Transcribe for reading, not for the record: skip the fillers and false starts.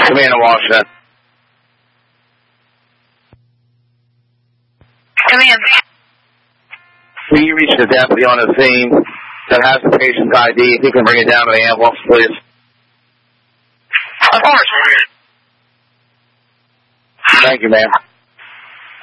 Commander Washington. Command. Will you reach the deputy on the scene that has the patient's ID? If you can bring it down to the ambulance, please. Of course. Thank you, ma'am.